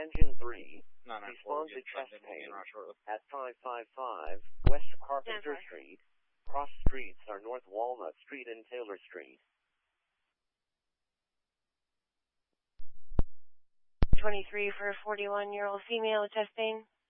Engine 3, 994 respond to gets chest sent in, pain shortly. at 555 West Carpenter Street. Cross streets are North Walnut Street and Taylor Street. 23 for a 41-year-old female with chest pain.